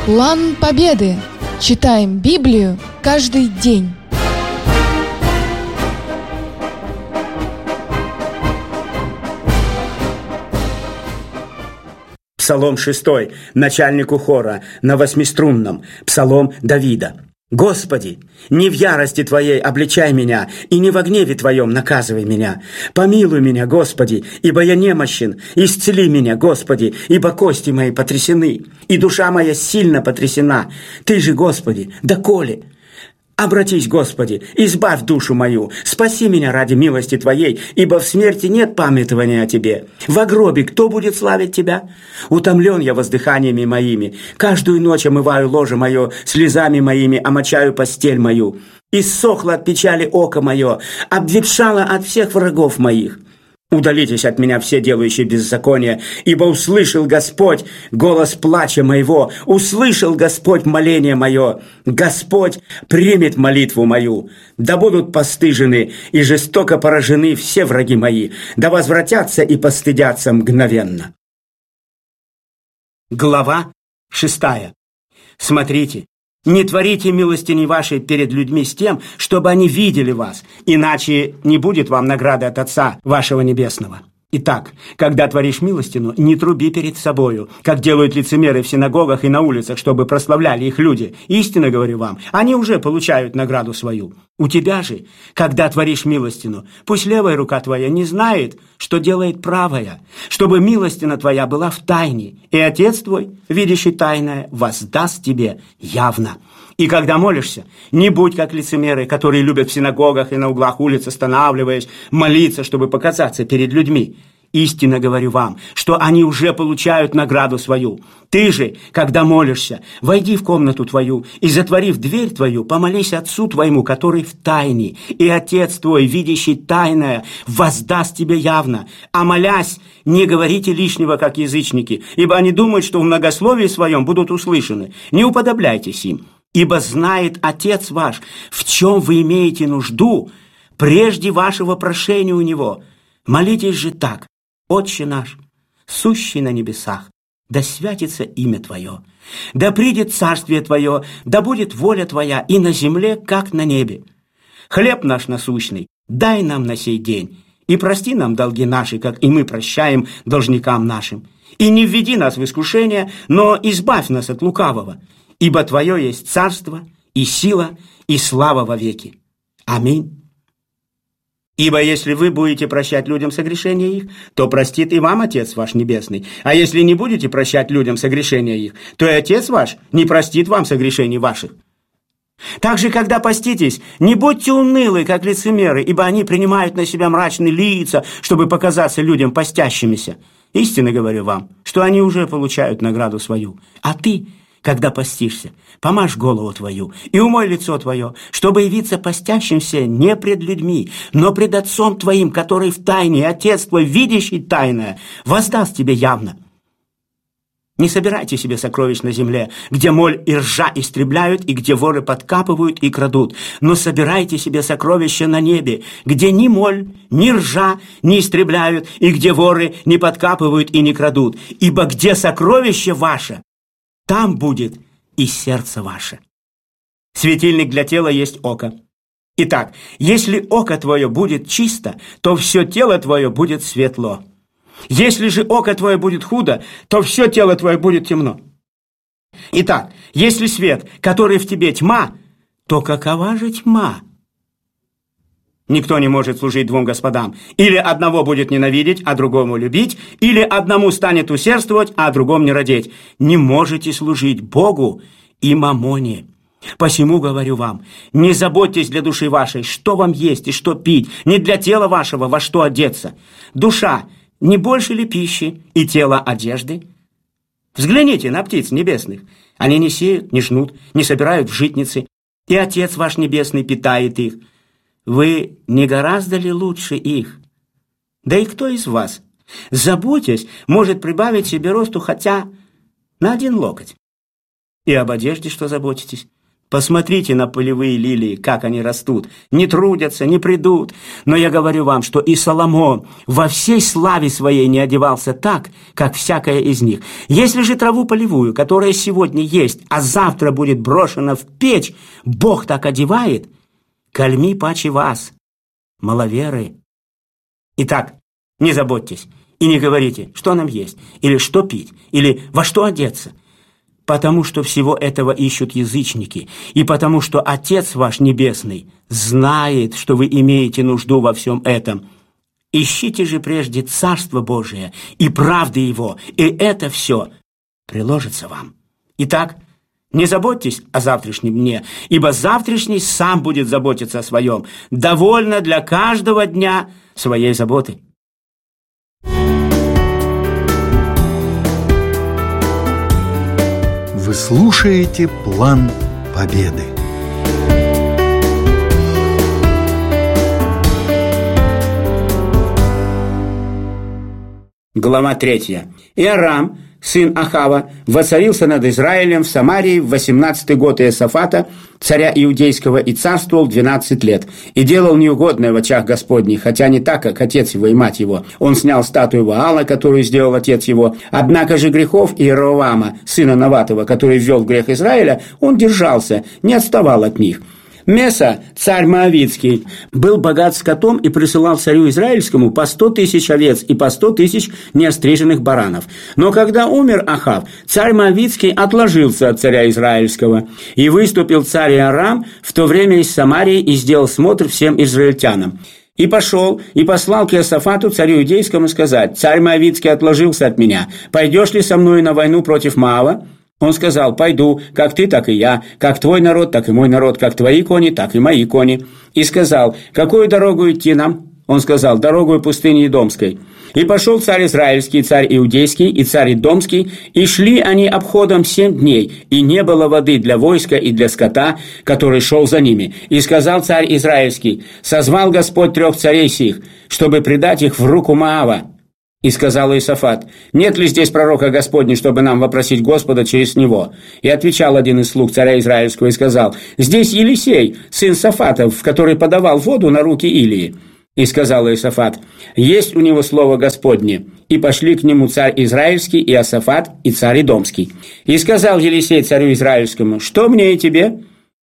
План Победы. Читаем Библию каждый день. Псалом 6, начальнику хора на восьмиструнном, псалом Давида. «Господи, не в ярости Твоей обличай меня, и не во гневе Твоем наказывай меня. Помилуй меня, Господи, ибо я немощен. Исцели меня, Господи, ибо кости мои потрясены, и душа моя сильно потрясена. Ты же, Господи, доколе? Обратись, Господи, избавь душу мою, спаси меня ради милости Твоей, ибо в смерти нет памятования о Тебе. Во гробе кто будет славить Тебя? Утомлен я воздыханиями моими, каждую ночь омываю ложе мое, слезами моими омочаю постель мою. Иссохло от печали око мое, обветшало от всех врагов моих. Удалитесь от меня все делающие беззаконие, ибо услышал Господь голос плача моего, услышал Господь моление мое. Господь примет молитву мою. Да будут постыжены и жестоко поражены все враги мои, да возвратятся и постыдятся мгновенно». Глава 6. Смотрите, не творите милостини вашей перед людьми с тем, чтобы они видели вас, иначе не будет вам награды от Отца вашего Небесного. Итак, когда творишь милостину, не труби перед собою, как делают лицемеры в синагогах и на улицах, чтобы прославляли их люди. Истинно говорю вам, они уже получают награду свою. У тебя же, когда творишь милостину, пусть левая рука твоя не знает, что делает правая, чтобы милостина твоя была в тайне, и Отец твой, видящий тайное, воздаст тебе явно. И когда молишься, не будь как лицемеры, которые любят в синагогах и на углах улиц, останавливаясь, молиться, чтобы показаться перед людьми. Истинно говорю вам, что они уже получают награду свою. Ты же, когда молишься, войди в комнату твою и, затворив дверь твою, помолись Отцу твоему, который в тайне, и Отец твой, видящий тайное, воздаст тебе явно. А молясь, не говорите лишнего, как язычники, ибо они думают, что в многословии своем будут услышаны. Не уподобляйтесь им. Ибо знает Отец ваш, в чем вы имеете нужду, прежде вашего прошения у Него. Молитесь же так: Отче наш, сущий на небесах, да святится имя Твое, да придет царствие Твое, да будет воля Твоя и на земле, как на небе. Хлеб наш насущный дай нам на сей день, и прости нам долги наши, как и мы прощаем должникам нашим. И не введи нас в искушение, но избавь нас от лукавого. Ибо Твое есть царство, и сила, и слава вовеки. Аминь. Ибо если вы будете прощать людям согрешения их, то простит и вам Отец ваш Небесный. А если не будете прощать людям согрешения их, то и Отец ваш не простит вам согрешений ваших. Также, когда поститесь, не будьте унылы, как лицемеры, ибо они принимают на себя мрачные лица, чтобы показаться людям постящимися. Истинно говорю вам, что они уже получают награду свою. А ты, когда постишься, помажь голову твою и умой лицо твое, чтобы явиться постящимся не пред людьми, но пред Отцом твоим, который в тайне, и Отец твой, видящий тайное, воздаст тебе явно. Не собирайте себе сокровищ на земле, где моль и ржа истребляют, и где воры подкапывают и крадут, но собирайте себе сокровища на небе, где ни моль, ни ржа не истребляют, и где воры не подкапывают и не крадут, ибо где сокровище ваше, там будет и сердце ваше. Светильник для тела есть око. Итак, если око твое будет чисто, то все тело твое будет светло. Если же око твое будет худо, то все тело твое будет темно. Итак, если свет, который в тебе тьма, то какова же тьма? Никто не может служить двум господам. Или одного будет ненавидеть, а другому любить, или одному станет усердствовать, а другому не родить. Не можете служить Богу и мамоне. Посему говорю вам, не заботьтесь для души вашей, что вам есть и что пить, не для тела вашего, во что одеться. Душа, не больше ли пищи, и тело одежды? Взгляните на птиц небесных. Они не сеют, не жнут, не собирают в житницы, и Отец ваш Небесный питает их. Вы не гораздо ли лучше их? Да и кто из вас, заботясь, может прибавить себе росту хотя на 1 локоть? И об одежде что заботитесь? Посмотрите на полевые лилии, как они растут. Не трудятся, не придут. Но я говорю вам, что и Соломон во всей славе своей не одевался так, как всякая из них. Если же траву полевую, которая сегодня есть, а завтра будет брошена в печь, Бог так одевает, кальми паче вас, маловеры. Итак, не заботьтесь и не говорите, что нам есть, или что пить, или во что одеться. Потому что всего этого ищут язычники, и потому что Отец ваш Небесный знает, что вы имеете нужду во всем этом. Ищите же прежде Царство Божие и правды Его, и это все приложится вам. Итак, не заботьтесь о завтрашнем дне, ибо завтрашний сам будет заботиться о своем. Довольно для каждого дня своей заботы. Вы слушаете «План Победы». Глава 3. И Арам, сын Ахава, воцарился над Израилем в Самарии в 18-й год Иосафата, царя Иудейского, и царствовал 12 лет, и делал неугодное в очах Господних, хотя не так, как отец его и мать его. Он снял статую Ваала, которую сделал отец его, однако же грехов Иеровоама, сына Наватова, который ввел в грех Израиля, он держался, не отставал от них. Меса, царь Моавитский, был богат скотом и присылал царю Израильскому по 100 тысяч овец и по 100 тысяч неостриженных баранов. Но когда умер Ахав, царь Моавитский отложился от царя Израильского. И выступил царь Иорам в то время из Самарии и сделал смотр всем израильтянам. И пошел, и послал к Иосафату, царю Иудейскому, сказать: «Царь Моавитский отложился от меня. Пойдешь ли со мной на войну против Моава?» Он сказал: «Пойду, как ты, так и я, как твой народ, так и мой народ, как твои кони, так и мои кони». И сказал: «Какую дорогу идти нам?» Он сказал: «Дорогою пустыни Идомской». И пошел царь Израильский, царь Иудейский и царь Идомский, и шли они обходом 7 дней, и не было воды для войска и для скота, который шел за ними. И сказал царь Израильский: «Созвал Господь 3 царей сих, чтобы предать их в руку Моава». И сказал Иосафат: «Нет ли здесь пророка Господня, чтобы нам вопросить Господа через него?» И отвечал один из слуг царя Израильского и сказал: «Здесь Елисей, сын Сафатов, который подавал воду на руки Илии». И сказал Иосафат: «Есть у него слово Господне». И пошли к нему царь Израильский, Иосафат и царь Идомский. И сказал Елисей царю Израильскому: «Что мне и тебе?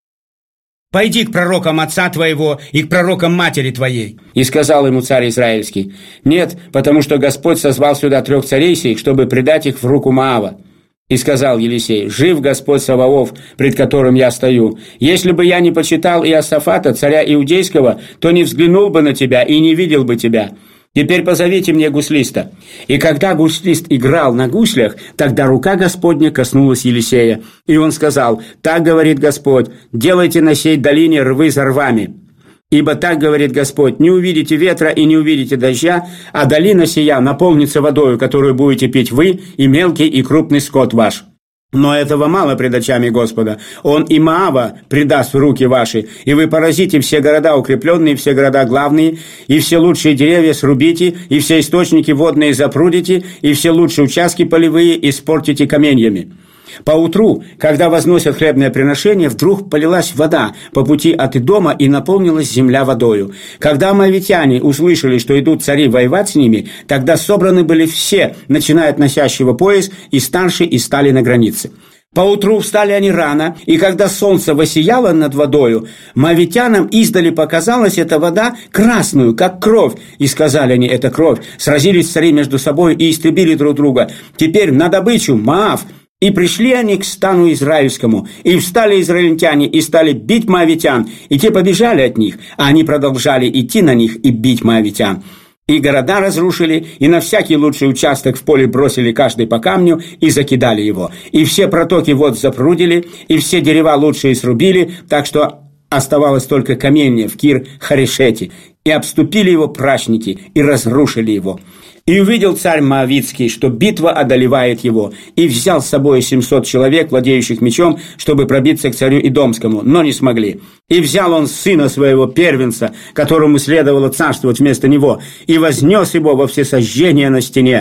Пойди к пророкам отца твоего и к пророкам матери твоей». И сказал ему царь Израильский: «Нет, потому что Господь созвал сюда 3 царей сих, чтобы предать их в руку Моава». И сказал Елисей: «Жив Господь Саваоф, пред которым я стою. Если бы я не почитал Иосафата, царя Иудейского, то не взглянул бы на тебя и не видел бы тебя. Теперь позовите мне гуслиста». И когда гуслист играл на гуслях, тогда рука Господня коснулась Елисея. И он сказал: «Так говорит Господь: делайте на сей долине рвы за рвами. Ибо так говорит Господь: не увидите ветра и не увидите дождя, а долина сия наполнится водою, которую будете пить вы и мелкий и крупный скот ваш». Но этого мало пред очами Господа. Он и Моава предаст в руки ваши, и вы поразите все города укрепленные, все города главные, и все лучшие деревья срубите, и все источники водные запрудите, и все лучшие участки полевые испортите каменьями. Поутру, когда возносят хлебное приношение, вдруг полилась вода по пути от Идома, и наполнилась земля водою. Когда моавитяне услышали, что идут цари воевать с ними, тогда собраны были все, начиная от носящего пояс, и старшие, и стали на границе. Поутру встали они рано, и когда солнце воссияло над водою, моавитянам издали показалась эта вода красную, как кровь, и сказали они: «Это кровь». Сразились цари между собой и истребили друг друга. Теперь на добычу Моав. И пришли они к стану израильскому, и встали израильтяне, и стали бить моавитян, и те побежали от них, а они продолжали идти на них и бить моавитян. И города разрушили, и на всякий лучший участок в поле бросили каждый по камню, и закидали его. И все протоки вод запрудили, и все дерева лучшие срубили, так что оставалось только каменье в Кир-Харешете, и обступили его прачники, и разрушили его. И увидел царь Моавитский, что битва одолевает его, и взял с собой 700 человек, владеющих мечом, чтобы пробиться к царю Идомскому, но не смогли. И взял он сына своего первенца, которому следовало царствовать вместо него, и вознес его во всесожжение на стене.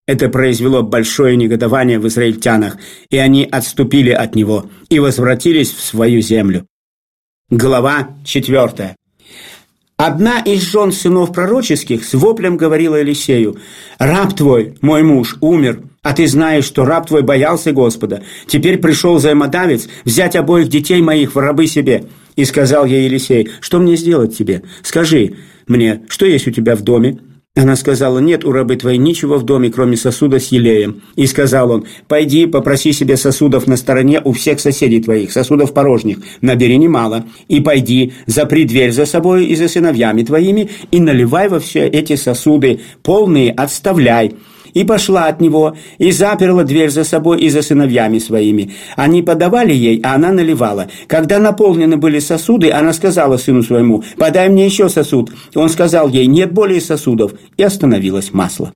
Это произвело большое негодование в израильтянах, и они отступили от него и возвратились в свою землю. Глава 4. Одна из жен сынов пророческих с воплем говорила Елисею: «Раб твой, мой муж, умер, а ты знаешь, что раб твой боялся Господа. Теперь пришел взаимодавец взять обоих детей моих в рабы себе». И сказал ей Елисей: «Что мне сделать тебе? Скажи мне, что есть у тебя в доме?» Она сказала: «Нет у рабы твоей ничего в доме, кроме сосуда с елеем». И сказал он: «Пойди, попроси себе сосудов на стороне у всех соседей твоих, сосудов порожних, набери немало, и пойди, запри дверь за собой и за сыновьями твоими, и наливай во все эти сосуды, полные отставляй». И пошла от него, и заперла дверь за собой и за сыновьями своими. Они подавали ей, а она наливала. Когда наполнены были сосуды, она сказала сыну своему: «Подай мне еще сосуд». Он сказал ей: «Нет более сосудов». И остановилось масло.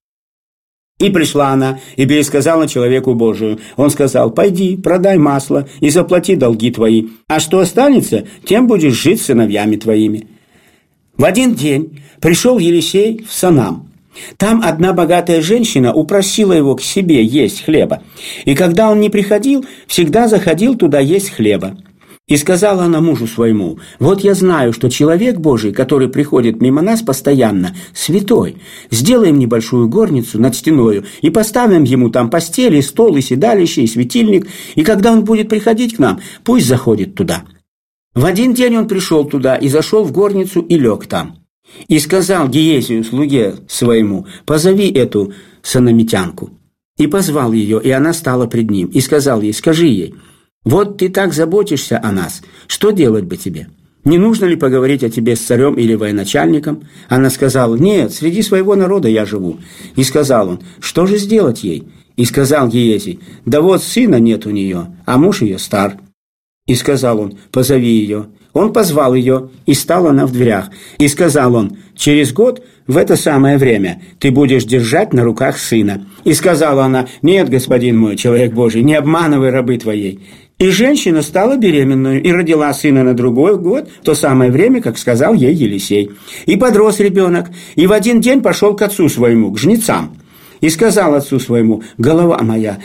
И пришла она, и пересказала человеку Божию. Он сказал: «Пойди, продай масло и заплати долги твои, а что останется, тем будешь жить с сыновьями твоими». В один день пришел Елисей в Санам. Там одна богатая женщина упросила его к себе есть хлеба. И когда он не приходил, всегда заходил туда есть хлеба. И сказала она мужу своему: «Вот я знаю, что человек Божий, который приходит мимо нас постоянно, святой. Сделаем небольшую горницу над стеною и поставим ему там постель, и стол, и седалище, и светильник. И когда он будет приходить к нам, пусть заходит туда». В один день он пришел туда и зашел в горницу и лег там. И сказал Гиезию, слуге своему: «Позови эту санамитянку». И позвал ее, и она стала пред ним. И сказал ей: «Скажи ей: вот ты так заботишься о нас, что делать бы тебе? Не нужно ли поговорить о тебе с царем или военачальником?» Она сказала: «Нет, среди своего народа я живу». И сказал он: «Что же сделать ей?» И сказал Гиезий: «Да вот сына нет у нее, а муж ее стар». И сказал он: «Позови ее». Он позвал ее, и стала она в дверях. И сказал он: «Через год в это самое время ты будешь держать на руках сына». И сказала она: «Нет, господин мой, человек Божий, не обманывай рабы твоей». И женщина стала беременную и родила сына на другой год, в то самое время, как сказал ей Елисей. И подрос ребенок, и в один день пошел к отцу своему, к жнецам. И сказал отцу своему: голова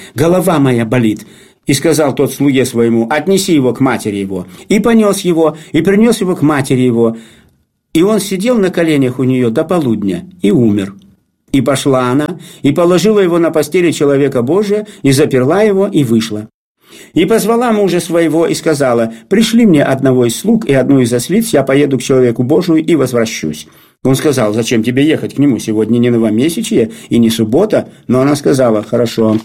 моя болит». И сказал тот слуге своему: «Отнеси его к матери его». И понес его, и принес его к матери его. И он сидел на коленях у нее до полудня, и умер. И пошла она, и положила его на постели человека Божия, и заперла его, и вышла. И позвала мужа своего, и сказала: «Пришли мне одного из слуг и одну из ослиц, я поеду к человеку Божию и возвращусь». Он сказал: «Зачем тебе ехать к нему? Сегодня не новомесячье и не суббота». Но она сказала: «Хорошо».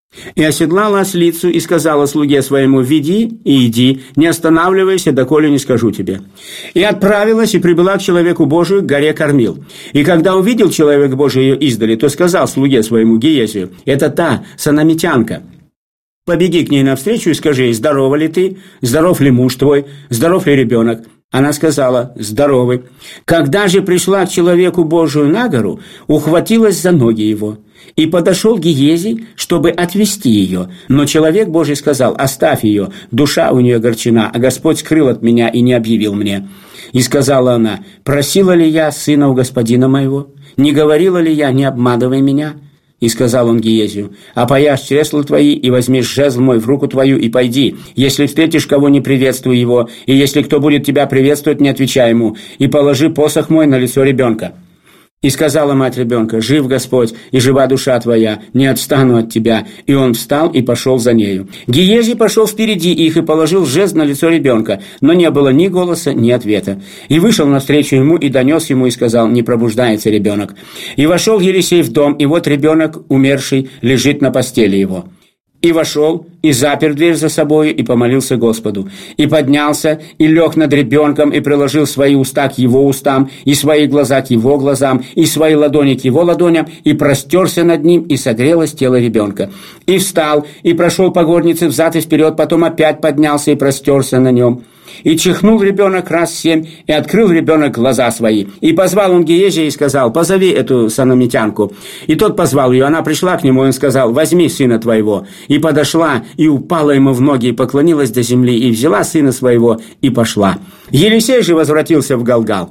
И оседлала ослицу, и сказала слуге своему: «Веди и иди, не останавливайся, доколе не скажу тебе». И отправилась, и прибыла к человеку Божию, к горе Кормил. И когда увидел человек Божий ее издали, то сказал слуге своему Гиезию: «Это та санамитянка. Побеги к ней навстречу и скажи ей: здорова ли ты, здоров ли муж твой, здоров ли ребенок?» Она сказала: «Здоровы». Когда же пришла к человеку Божию на гору, ухватилась за ноги его. И подошел Гиезий, чтобы отвести ее. Но человек Божий сказал: «Оставь ее, душа у нее огорчена, а Господь скрыл от меня и не объявил мне». И сказала она: «Просила ли я сына у господина моего? Не говорила ли я: не обманывай меня?» И сказал он Гиезию: «Опояшь чресла твои, и возьмешь жезл мой в руку твою, и пойди. Если встретишь кого, не приветствуй его, и если кто будет тебя приветствовать, не отвечай ему, и положи посох мой на лицо ребенка». И сказала мать ребенка: «Жив Господь, и жива душа твоя, не отстану от тебя». И он встал и пошел за нею. Гиезий пошел впереди их и положил жезл на лицо ребенка, но не было ни голоса, ни ответа. И вышел навстречу ему, и донес ему, и сказал: «Не пробуждается ребенок». И вошел Елисей в дом, и вот ребенок, умерший, лежит на постели его. И вошел, и запер дверь за собою, и помолился Господу. И поднялся, и лег над ребенком, и приложил свои уста к его устам, и свои глаза к его глазам, и свои ладони к его ладоням, и простерся над ним, и согрелось тело ребенка. И встал, и прошел по горнице взад и вперед, потом опять поднялся и простерся на нем. И чихнул ребенок раз 7, и открыл ребенок глаза свои. И позвал он Гиезия и сказал: «Позови эту санамитянку». И тот позвал ее, она пришла к нему, и он сказал: «Возьми сына твоего». И подошла, и упала ему в ноги, и поклонилась до земли, и взяла сына своего, и пошла. Елисей же возвратился в Галгал.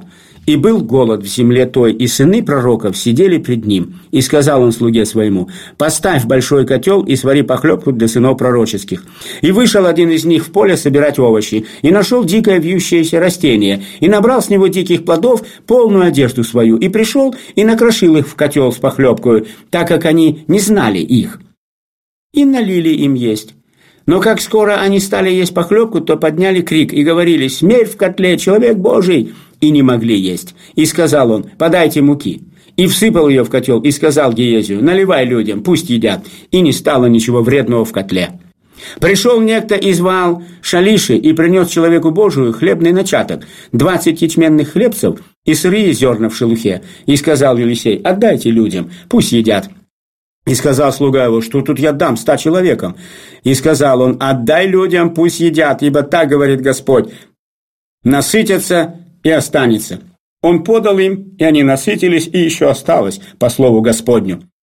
И был голод в земле той, и сыны пророков сидели пред ним. И сказал он слуге своему: поставь большой котел и свари похлебку для сынов пророческих. И вышел один из них в поле собирать овощи, и нашел дикое вьющееся растение, и набрал с него диких плодов полную одежду свою, и пришел и накрошил их в котел с похлебкою, так как они не знали их. И налили им есть. Но как скоро они стали есть похлебку, то подняли крик и говорили: смерть в котле, человек Божий! И не могли есть. И сказал он: подайте муки. И всыпал ее в котел, и сказал Гиезию: наливай людям, пусть едят. И не стало ничего вредного в котле. Пришел некто из Ваал Шалиши и принес человеку Божию хлебный начаток, 20 ячменных хлебцев и сырые зерна в шелухе. И сказал Елисей: отдайте людям, пусть едят. И сказал слуга его: что тут я дам 100 человекам? И сказал он: отдай людям, пусть едят, ибо так говорит Господь: насытятся и останется. Он подал им, и они насытились, и еще осталось, по слову Господню.